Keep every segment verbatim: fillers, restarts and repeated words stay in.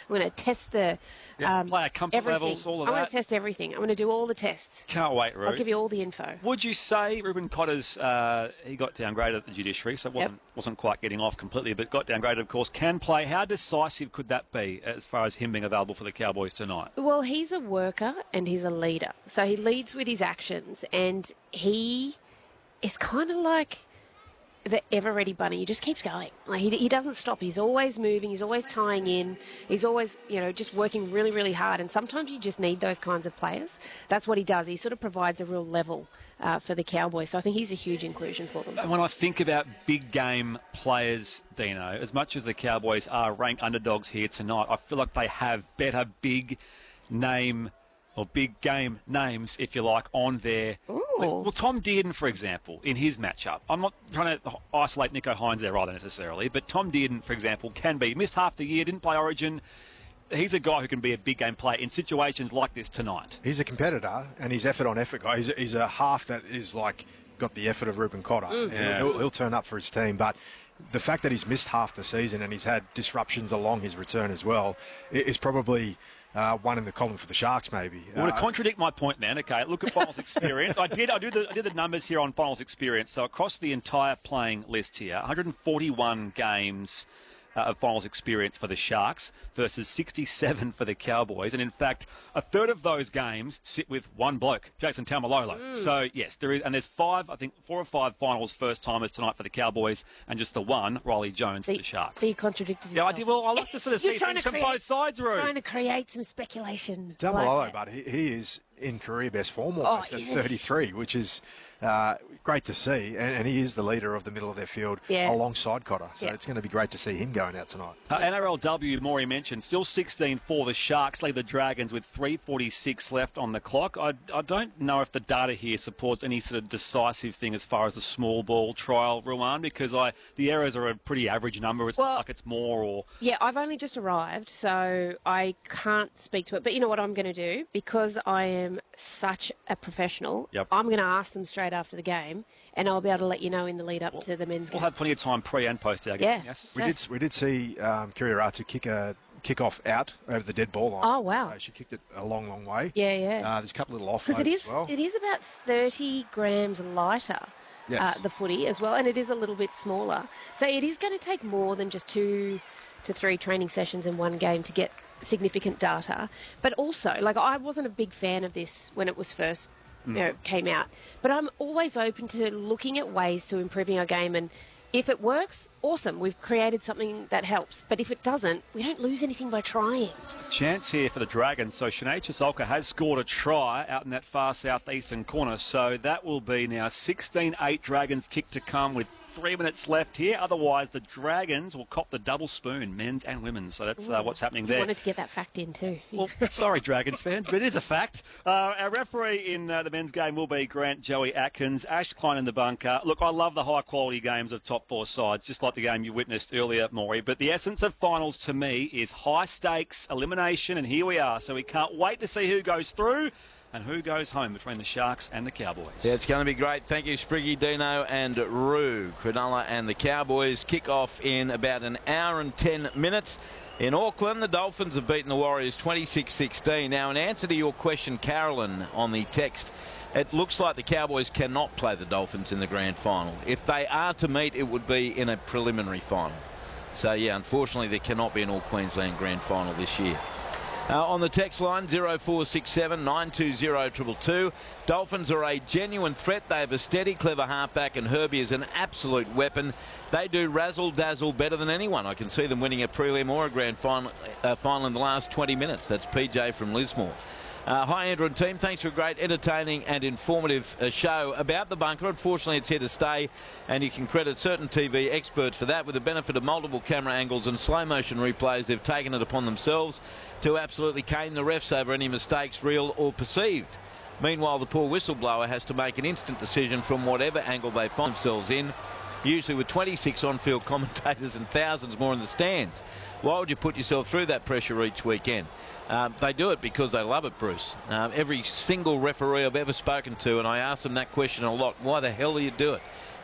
I'm going to test the yeah, um, player comfort everything. levels, all of I'm that. going to test everything. I'm going to do all the tests. Can't wait, Ru. I'll give you all the info. Would you say Ruben Cotter's, uh, he got downgraded at the judiciary, so wasn't, Yep. wasn't quite getting off completely, but got downgraded, of course, can play. How decisive could that be as far as him being available for the Cowboys tonight? Well, he's a worker and he's a leader. So he leads with his actions, and he is kind of like the ever-ready bunny. He just keeps going. Like he, he doesn't stop. He's always moving. He's always tying in. He's always, you know, just working really, really hard. And sometimes you just need those kinds of players. That's what he does. He sort of provides a real level uh, for the Cowboys. So I think he's a huge inclusion for them. And when I think about big game players, Dino, as much as the Cowboys are ranked underdogs here tonight, I feel like they have better big name or big game names, if you like, on there. Well, Tom Dearden, for example, in his matchup. I'm not trying to isolate Nico Hines there either necessarily, but Tom Dearden, for example, can be. Missed half the year, didn't play Origin. He's a guy who can be a big game player in situations like this tonight. He's a competitor, and he's effort on effort guy. He's, he's a half that is like got the effort of Ruben Cotter. Mm. Yeah. He'll, he'll turn up for his team, but the fact that he's missed half the season and he's had disruptions along his return as well is probably uh, one in the column for the Sharks, maybe. Well, to uh, contradict my point, man, okay, look at finals experience. I did I did, the, I did the numbers here on finals experience. So across the entire playing list here, one hundred forty-one games uh, of finals experience for the Sharks versus sixty-seven for the Cowboys. And in fact, a third of those games sit with one bloke, Jason Taumalolo. Mm. So, yes, there is, and there's five, I think, four or five finals first-timers tonight for the Cowboys and just the one, Riley Jones, So, for the Sharks. so you contradicted Yeah, yourself. I did. Well, I like to sort of see things from both sides, Ru. Trying to create some speculation. Taumalolo, like but he, he is in career best form Oh, almost at isn't he? thirty-three, which is uh, great to see. And, and he is the leader of the middle of their field Yeah. alongside Cotter. So Yeah. it's going to be great to see him going out tonight. Uh, N R L W, Maury mentioned, still sixteen for the Sharks, lead the Dragons with three forty-six left on the clock. I, I don't know if the data here supports any sort of decisive thing as far as the small ball trial, Ruan, because I the errors are a pretty average number. It's Well- not like it's more or... Yeah, I've only just arrived, so I can't speak to it. But you know what I'm going to do? Because I am such a professional, Yep. I'm going to ask them straight after the game, and I'll be able to let you know in the lead up to the men's We'll game. have plenty of time pre and post our game, Yeah. yes? We So- did we did see um, Kiriaratu kick a kick off out over the dead ball line. Oh, wow. So she kicked it a long, long way. Yeah, yeah. Uh, there's a couple of little offloads Because it is, as well. it is about thirty grams lighter, Yes. uh, the footy as well, and it is a little bit smaller. So it is going to take more than just two to three training sessions in one game to get significant data. But also, like, I wasn't a big fan of this when it was first, you know, came out. But I'm always open to looking at ways to improving our game, and if it works, awesome. We've created something that helps. But if it doesn't, we don't lose anything by trying. Chance here for the Dragons. So Sinead Chisolka has scored a try out in that far southeastern corner. So that will be now sixteen eight Dragons kick to come with three minutes left here. Otherwise, the Dragons will cop the double spoon, men's and women's. So that's uh, what's happening I there. wanted to get that fact in too. Well, sorry, Dragons fans, but it is a fact. Uh, our referee in uh, the men's game will be Grant Joey Atkins. Ash Klein in the bunker. Look, I love the high-quality games of top four sides, just like the game you witnessed earlier, Maury. But the essence of finals to me is high-stakes elimination, and here we are. So we can't wait to see who goes through and who goes home between the Sharks and the Cowboys. Yeah, it's going to be great. Thank you, Spriggy, Dino and Rue. Cronulla and the Cowboys kick off in about an hour and ten minutes. In Auckland, the Dolphins have beaten the Warriors twenty-six sixteen. Now, in answer to your question, Carolyn, on the text, it looks like the Cowboys cannot play the Dolphins in the grand final. If they are to meet, it would be in a preliminary final. So, yeah, unfortunately, there cannot be an All-Queensland grand final this year. Uh, on the text line, zero four six seven nine two zero two two two. Dolphins are a genuine threat. They have a steady, clever halfback, and Herbie is an absolute weapon. They do razzle-dazzle better than anyone. I can see them winning a prelim or a grand final, uh, final in the last twenty minutes. That's P J from Lismore. Uh, hi, Andrew and team. Thanks for a great, entertaining and informative uh, show about the bunker. Unfortunately, it's here to stay, and you can credit certain T V experts for that. With the benefit of multiple camera angles and slow-motion replays, they've taken it upon themselves to absolutely cane the refs over any mistakes, real or perceived. Meanwhile, the poor whistleblower has to make an instant decision from whatever angle they find themselves in, usually with twenty-six on-field commentators and thousands more in the stands. Why would you put yourself through that pressure each weekend? Um, they do it because they love it, Bruce. Um, every single referee I've ever spoken to, and I ask them that question a lot, why the hell do you do it?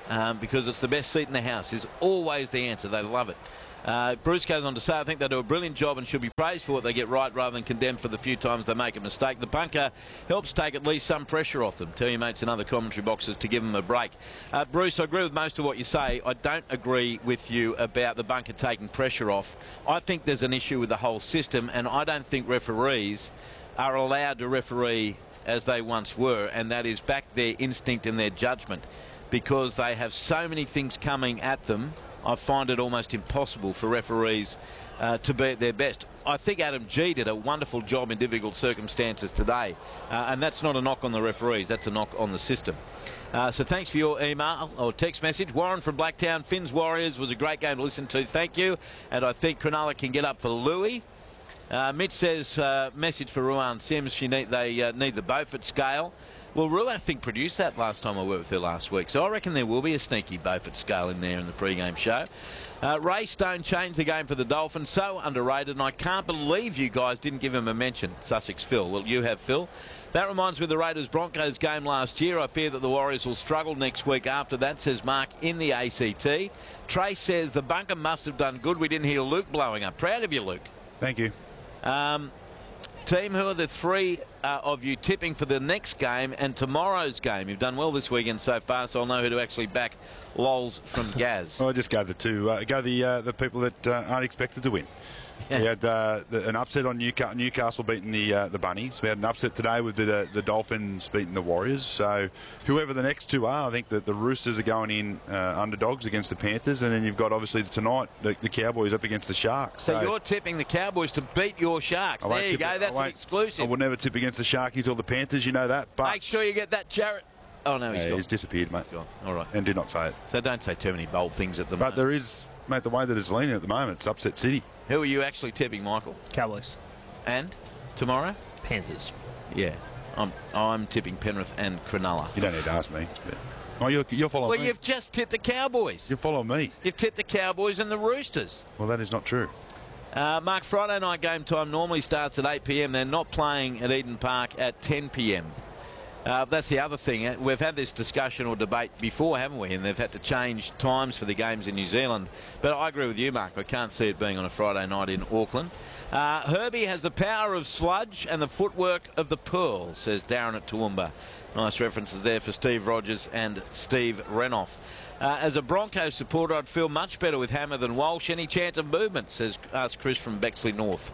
um, because it's the best seat in the house is always the answer. They love it. Uh, Bruce goes on to say, I think they do a brilliant job and should be praised for what they get right rather than condemned for the few times they make a mistake. The bunker helps take at least some pressure off them. Tell your mates in other commentary boxes to give them a break. Uh, Bruce, I agree with most of what you say. I don't agree with you about the bunker taking pressure off. I think there's an issue with the whole system, and I don't think referees are allowed to referee as they once were, and that is back their instinct and their judgment, because they have so many things coming at them. I find it almost impossible for referees uh, to be at their best. I think Adam G did a wonderful job in difficult circumstances today, uh, and that's not a knock on the referees, that's a knock on the system. Uh, so thanks for your email or text message. Warren from Blacktown, Finns Warriors was a great game to listen to, thank you. And I think Cronulla can get up for Louis. Uh, Mitch says, uh, message for Ruan Sims, she need, they uh, need the Beaufort scale. Well, Rue, I think, produced that last time I worked with her last week, so I reckon there will be a sneaky Beaufort scale in there in the pre-game show. Uh, Ray Stone changed the game for the Dolphins, so underrated, and I can't believe you guys didn't give him a mention. Sussex Phil. Well, you have, Phil. That reminds me of the Raiders-Broncos game last year. I fear that the Warriors will struggle next week after that, says Mark in the A C T. Trace says the bunker must have done good. We didn't hear Luke blowing up. Proud of you, Luke. Thank you. Um, team, who are the three uh, of you tipping for the next game and tomorrow's game? You've done well this weekend so far, so I'll know who to actually back. Lols from Gaz. Well, I just go the two. Uh, go the uh, the people that uh, aren't expected to win. Yeah. We had uh, the, an upset on Newcastle, Newcastle beating the uh, the Bunnies. We had an upset today with the, the Dolphins beating the Warriors. So whoever the next two are, I think that the Roosters are going in uh, underdogs against the Panthers, and then you've got obviously tonight the, the Cowboys up against the Sharks. So, so you're tipping the Cowboys to beat your Sharks. There you go. That's an exclusive. I will never tip against the Sharkies or the Panthers. You know that. But make sure you get that, Jarrett. Oh no, he's yeah, gone. He's disappeared, mate. He's gone. All right. And did not say it. So don't say too many bold things at the but moment. But there is, mate, the way that it's leaning at the moment, it's upset city. Who are you actually tipping, Michael? Cowboys. And tomorrow? Panthers. Yeah. I'm I'm tipping Penrith and Cronulla. You don't need to ask me. But, oh, you're, you're following well, me. Well, you've just tipped the Cowboys. You follow me. You've tipped the Cowboys and the Roosters. Well, that is not true. Uh, Mark, Friday night game time normally starts at eight p m. They're not playing at Eden Park at ten p m. Uh, that's the other thing. We've had this discussion or debate before, haven't we? And they've had to change times for the games in New Zealand. But I agree with you, Mark. I can't see it being on a Friday night in Auckland. Uh, Herbie has the power of sludge and the footwork of the pearl, says Darren at Toowoomba. Nice references there for Steve Rogers and Steve Renoff. Uh, as a Broncos supporter, I'd feel much better with Hammer than Walsh. Any chance of movement, says asks Chris from Bexley North.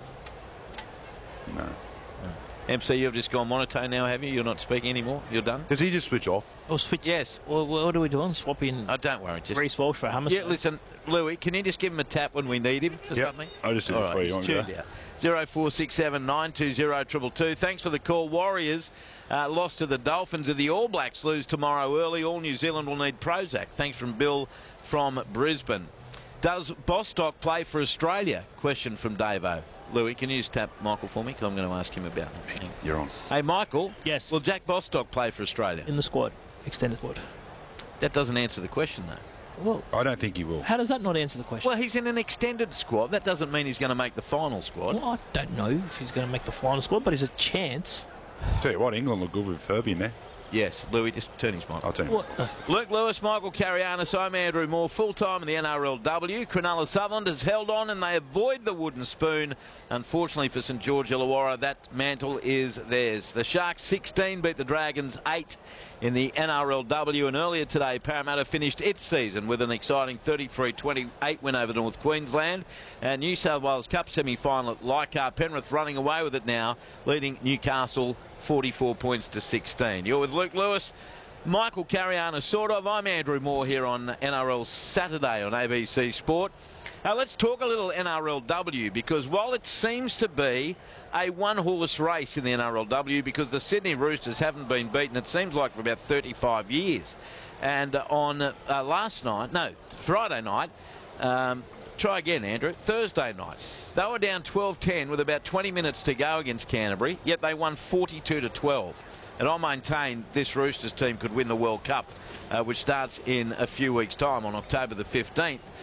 No. M C, you've just gone monotone now, have you? You're not speaking anymore? You're done? Does he just switch off? Or switch? Yes. Well, what are we doing? Swap in Oh, don't worry. Just Reece Walsh for Hammerstone? Yeah, listen, Louis, can you just give him a tap when we need him for yep. something? I just did All it right, for you. he's tuned out. zero four six seven nine two zero two two two. Thanks for the call. Warriors uh, lost to the Dolphins. If the All Blacks lose tomorrow early, all New Zealand will need Prozac. Thanks from Bill from Brisbane. Does Bostock play for Australia? Question from Davo. Louis, can you just tap Michael for me? Because I'm going to ask him about it. You're on. Hey, Michael. Yes. Will Jack Bostock play for Australia? In the squad. Extended squad. That doesn't answer the question, though. Well, I don't think he will. how does that not answer the question? Well, he's in an extended squad. That doesn't mean he's going to make the final squad. Well, I don't know if he's going to make the final squad, but he's a chance. Tell you what, England look good with Herbie in there. Yes, Louis, just turn his mic. I'll tell you. What? Uh, Luke Lewis, Michael Carianis, I'm Andrew Moore, full-time in the N R L W. Cronulla Sutherland has held on and they avoid the wooden spoon. Unfortunately for St George Illawarra, that mantle is theirs. The Sharks sixteen beat the Dragons eight in the N R L W, and earlier today Parramatta finished its season with an exciting thirty-three twenty-eight win over North Queensland. And New South Wales Cup semi-final at Leichhardt, Penrith running away with it now, leading Newcastle forty-four points to sixteen. You're with Luke Lewis, Michael Carianis, sort of. I'm Andrew Moore here on N R L Saturday on A B C Sport. Now let's talk a little N R L W, because while it seems to be a one-horse race in the N R L W, because the Sydney Roosters haven't been beaten, it seems like, for about thirty-five years. And on uh, last night, no, Friday night, um, try again, Andrew, Thursday night, they were down twelve ten with about twenty minutes to go against Canterbury, yet they won forty-two to twelve. And I maintain this Roosters team could win the World Cup, uh, which starts in a few weeks' time on October the fifteenth.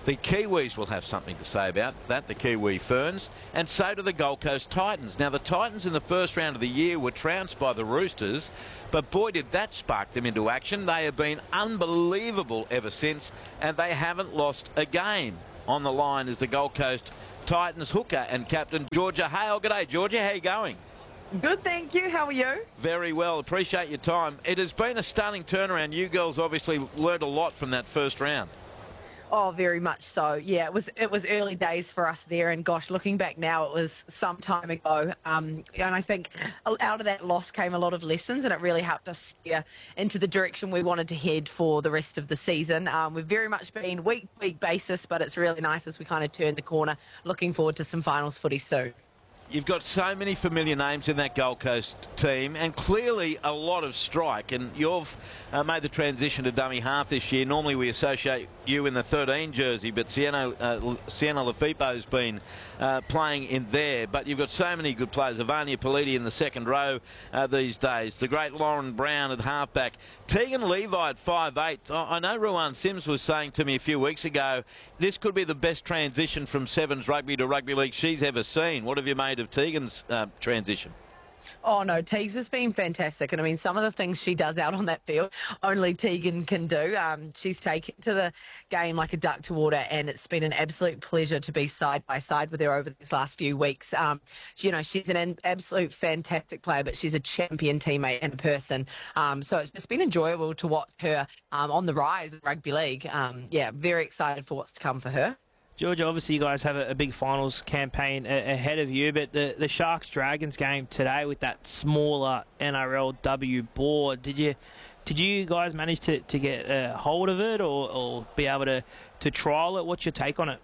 The Kiwis will have something to say about that, the Kiwi Ferns, and so do the Gold Coast Titans. Now, the Titans in the first round of the year were trounced by the Roosters, but boy, did that spark them into action. They have been unbelievable ever since, and they haven't lost a game. On the line is the Gold Coast Titans hooker and captain, Georgia Hale. G'day, Georgia. How are you going? Good, thank you. How are you? Very well. Appreciate your time. It has been a stunning turnaround. You girls obviously learned a lot from that first round. Oh, very much so. Yeah, it was it was early days for us there, and gosh, looking back now, it was some time ago. Um, and I think out of that loss came a lot of lessons, and it really helped us steer into the direction we wanted to head for the rest of the season. Um, we've very much been week-to-week basis, but it's really nice as we kind of turn the corner. Looking forward to some finals footy soon. You've got so many familiar names in that Gold Coast team, and clearly a lot of strike. And you've uh, made the transition to dummy half this year. Normally we associate you in the thirteen jersey, but Sienna, uh, Sienna Lafipo's been uh, playing in there. But you've got so many good players. Avania Politi in the second row uh, these days. The great Lauren Brown at halfback. Tegan Levi at five eight. I know Ruan Sims was saying to me a few weeks ago, this could be the best transition from Sevens rugby to rugby league she's ever seen. What have you made of Tegan's uh, transition? Oh, no, Teagues has been fantastic. And, I mean, some of the things she does out on that field, only Tegan can do. Um, she's taken to the game like a duck to water, and it's been an absolute pleasure to be side by side with her over these last few weeks. Um, you know, she's an absolute fantastic player, but she's a champion teammate and a person. Um, so it's just been enjoyable to watch her um, on the rise in rugby league. Um, yeah, very excited for what's to come for her. Georgia, obviously you guys have a, a big finals campaign a, ahead of you, but the, the Sharks-Dragons game today with that smaller N R L W board, did you did you guys manage to, to get a hold of it or, or be able to, to trial it? What's your take on it?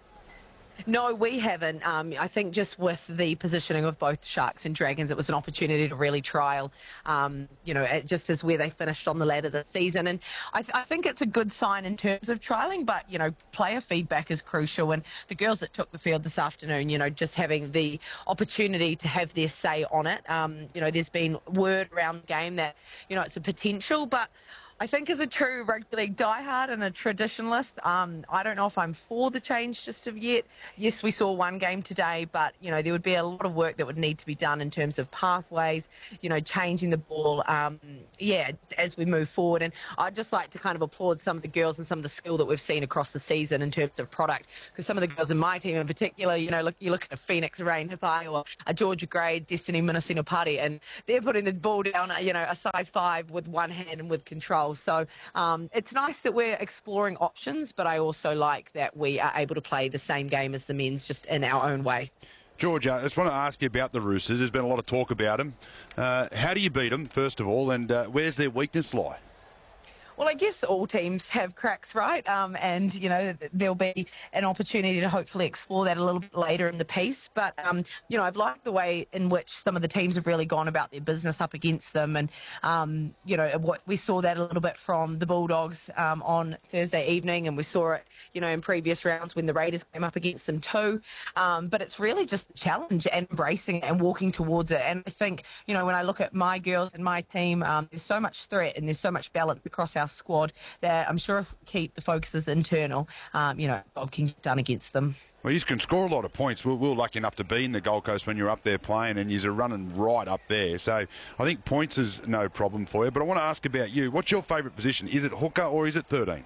No, we haven't. Um, I think just with the positioning of both Sharks and Dragons, it was an opportunity to really trial, um, you know, just as where they finished on the ladder this season. And I, th- I think it's a good sign in terms of trialling, but, you know, player feedback is crucial. And the girls that took the field this afternoon, you know, just having the opportunity to have their say on it. Um, you know, there's been word around the game that, you know, it's a potential, but I think as a true rugby league diehard and a traditionalist, um, I don't know if I'm for the change just of yet. Yes, we saw one game today, but, you know, there would be a lot of work that would need to be done in terms of pathways, you know, changing the ball, um, yeah, as we move forward. And I'd just like to kind of applaud some of the girls and some of the skill that we've seen across the season in terms of product, because some of the girls in my team in particular, you know, look, you look at a Phoenix Rain Hipai or a Georgia Gray, Destiny Minasina-Pari, and they're putting the ball down, you know, a size five with one hand and with control. So um, it's nice that we're exploring options, but I also like that we are able to play the same game as the men's, just in our own way. Georgia, I just want to ask you about the Roosters. There's been a lot of talk about them. Uh, how do you beat them, first of all, and uh, where's their weakness lie? Well, I guess all teams have cracks, right? Um, and, you know, there'll be an opportunity to hopefully explore that a little bit later in the piece. But, um, you know, I've liked the way in which some of the teams have really gone about their business up against them. And, um, you know, what we saw that a little bit from the Bulldogs um, on Thursday evening. And we saw it, you know, in previous rounds when the Raiders came up against them too. Um, but it's really just a challenge and embracing it and walking towards it. And I think, you know, when I look at my girls and my team, um, there's so much threat and there's so much balance across our squad that I'm sure if we keep the focuses internal, um, you know, Bob can get done against them. Well, you can score a lot of points. We were lucky enough to be in the Gold Coast when you're up there playing, and you're running right up there. So I think points is no problem for you. But I want to ask about you. What's your favourite position? Is it hooker or is it thirteen?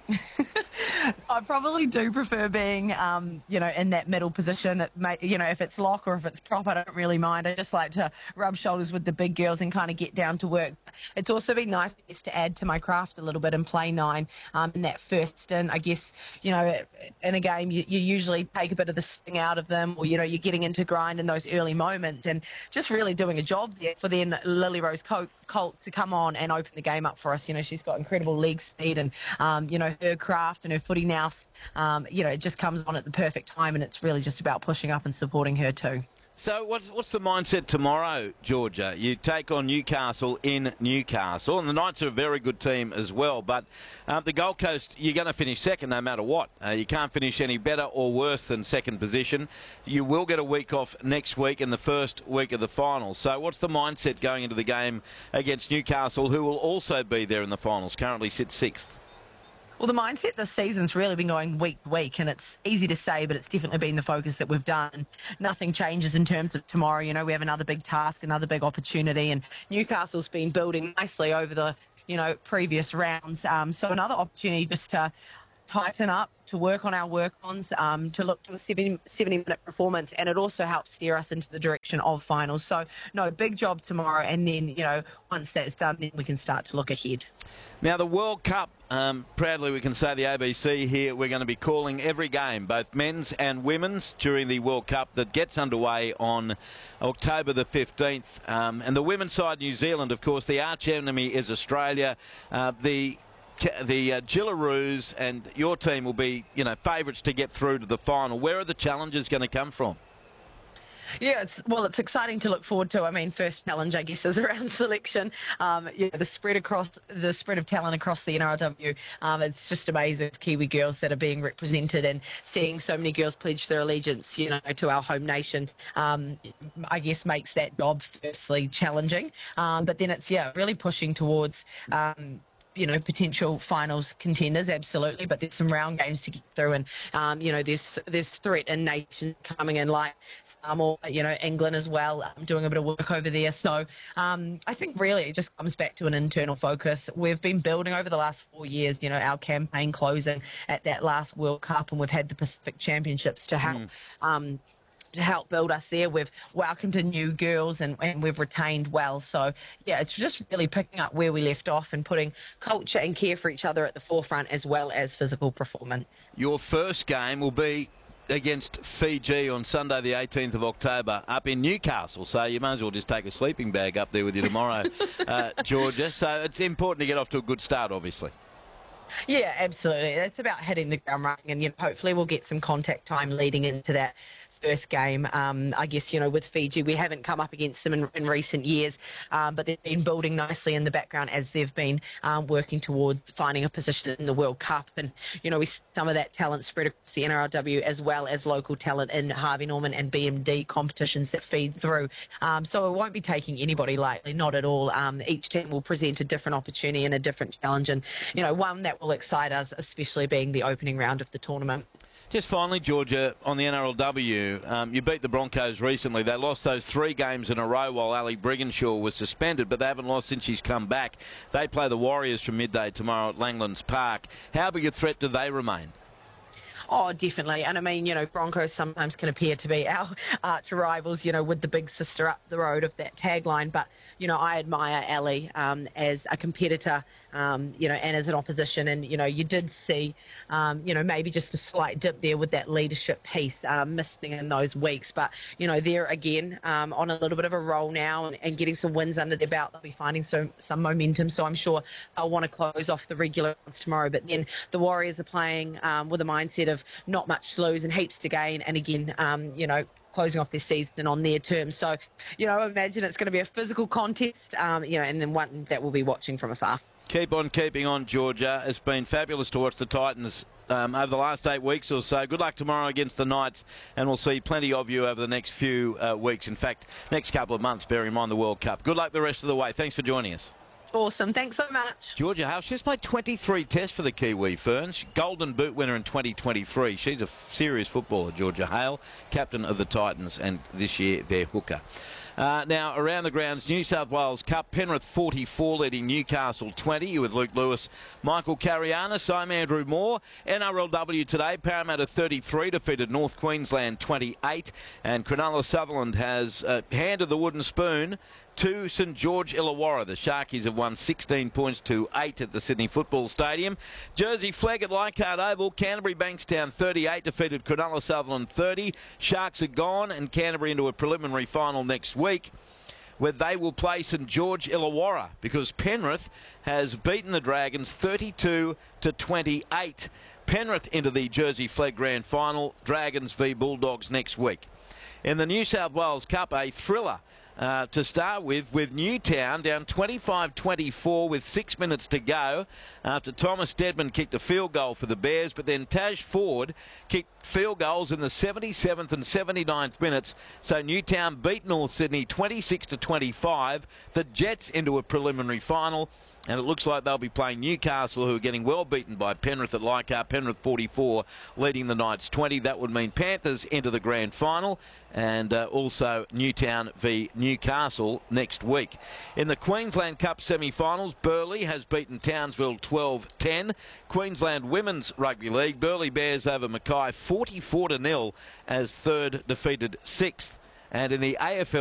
I probably do prefer being, um, you know, in that middle position. It may, you know, if it's lock or if it's prop, I don't really mind. I just like to rub shoulders with the big girls and kind of get down to work. It's also been nice to add to my craft a little bit and play nine um, in that first stint. I guess, you know, in a game you, you usually take a bit of the sting out of them, or, you know, you're getting into grind in those early moments and just really doing a job there for then Lily Rose Colt, Colt to come on and open the game up for us. You know, she's got incredible leg speed and, um, you know, her craft and her footy now, um, you know, it just comes on at the perfect time, and it's really just about pushing up and supporting her too. So what's, what's the mindset tomorrow, Georgia? You take on Newcastle in Newcastle, and the Knights are a very good team as well, but uh, the Gold Coast, you're going to finish second no matter what. Uh, you can't finish any better or worse than second position. You will get a week off next week in the first week of the finals. So what's the mindset going into the game against Newcastle, who will also be there in the finals, currently sit sixth? Well, the mindset this season's really been going week to week, and it's easy to say, but it's definitely been the focus that we've done. Nothing changes in terms of tomorrow. You know, we have another big task, another big opportunity, and Newcastle's been building nicely over the, you know, previous rounds. Um, so another opportunity just to tighten up, to work on our work-ons, um, to look to a seventy-minute performance, and it also helps steer us into the direction of finals. So, no, big job tomorrow, and then, you know, once that's done, then we can start to look ahead. Now, the World Cup, um, proudly we can say the A B C here, we're going to be calling every game, both men's and women's, during the World Cup that gets underway on October the fifteenth. Um, and the women's side, New Zealand, of course, the arch enemy is Australia. Uh, the The uh, Gillaroos and your team will be, you know, favourites to get through to the final. Where are the challenges going to come from? Yeah, it's, well, it's exciting to look forward to. I mean, first challenge, I guess, is around selection. Um, you know, the spread across the spread of talent across the N R L W. Um, it's just amazing, Kiwi girls that are being represented, and seeing so many girls pledge their allegiance, you know, to our home nation. Um, I guess makes that job firstly challenging, um, but then it's yeah, really pushing towards. Um, you know, potential finals contenders, absolutely, but there's some round games to get through, and, um, you know, there's there's threat in nations coming in, like Samoa, you know, England as well, um, doing a bit of work over there. So um, I think really it just comes back to an internal focus. We've been building over the last four years, you know, our campaign closing at that last World Cup, and we've had the Pacific Championships to help mm. um, to help build us there. We've welcomed in new girls, and, and we've retained well. So, yeah, it's just really picking up where we left off and putting culture and care for each other at the forefront, as well as physical performance. Your first game will be against Fiji on Sunday the eighteenth of October up in Newcastle, so you might as well just take a sleeping bag up there with you tomorrow, uh, Georgia. So it's important to get off to a good start, obviously. Yeah, absolutely. It's about hitting the ground running, and you know, hopefully we'll get some contact time leading into that first game. Um, I guess, you know, with Fiji, we haven't come up against them in, in recent years, um, but they've been building nicely in the background as they've been um, working towards finding a position in the World Cup. And, you know, we see some of that talent spread across the N R L W, as well as local talent in Harvey Norman and B M D competitions that feed through. Um, so it won't be taking anybody lightly, not at all. Um, each team will present a different opportunity and a different challenge, and, you know, one that will excite us, especially being the opening round of the tournament. Just finally, Georgia, on the N R L W, um, you beat the Broncos recently. They lost those three games in a row while Ali Brigginshaw was suspended, but they haven't lost since she's come back. They play the Warriors from midday tomorrow at Langlands Park. How big a threat do they remain? Oh, definitely. And I mean, you know, Broncos sometimes can appear to be our arch rivals, you know, with the big sister up the road of that tagline. But, you know, I admire Ali um, as a competitor, um, you know, and as an opposition. And, you know, you did see, um, you know, maybe just a slight dip there with that leadership piece um, missing in those weeks. But, you know, they're again um, on a little bit of a roll now, and, and getting some wins under their belt. They'll be finding some, some momentum. So I'm sure they'll want to close off the regular ones tomorrow. But then the Warriors are playing um, with a mindset of not much to lose and heaps to gain. And again, um, you know, closing off this season on their terms. So, you know, I imagine it's going to be a physical contest, um, you know, and then one that we'll be watching from afar. Keep on keeping on, Georgia. It's been fabulous to watch the Titans um, over the last eight weeks or so. Good luck tomorrow against the Knights, and we'll see plenty of you over the next few uh, weeks. In fact, next couple of months, bearing in mind the World Cup. Good luck the rest of the way. Thanks for joining us. Awesome. Thanks so much. Georgia Hale, she's played twenty-three tests for the Kiwi Ferns. Golden Boot winner in twenty twenty-three. She's a serious footballer, Georgia Hale, captain of the Titans, and this year their hooker. Uh, now, around the grounds, New South Wales Cup, Penrith forty-four leading Newcastle twenty with Luke Lewis, Michael Carianis, I'm Andrew Moore. N R L W today, Parramatta thirty-three defeated North Queensland twenty-eight, and Cronulla Sutherland has uh, handed the wooden spoon to St George Illawarra. The Sharkies have won sixteen points to eight at the Sydney Football Stadium. Jersey flag at Leichhardt Oval. Canterbury Bankstown thirty-eight defeated Cronulla Sutherland thirty. Sharks are gone, and Canterbury into a preliminary final next week, where they will play St George Illawarra, because Penrith has beaten the Dragons thirty-two to twenty-eight. Penrith into the Jersey flag grand final. Dragons v Bulldogs next week. In the New South Wales Cup, a thriller. Uh, to start with, with Newtown down twenty-five twenty-four with six minutes to go after Thomas Dedman kicked a field goal for the Bears, but then Taj Ford kicked field goals in the seventy-seventh and seventy-ninth minutes. So Newtown beat North Sydney twenty-six to twenty-five. The Jets into a preliminary final. And it looks like they'll be playing Newcastle, who are getting well beaten by Penrith at Leichhardt. Penrith forty-four, leading the Knights twenty. That would mean Panthers into the grand final, and uh, also Newtown v Newcastle next week. In the Queensland Cup semi-finals, Burleigh has beaten Townsville twelve ten. Queensland Women's Rugby League, Burleigh Bears over Mackay forty-four to nil as third defeated sixth. And in the A F L